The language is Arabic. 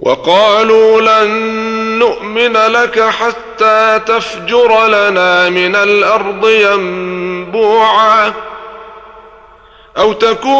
وقالوا لن نؤمن لك حتى تفجر لنا من الأرض ينبوعا أو تكون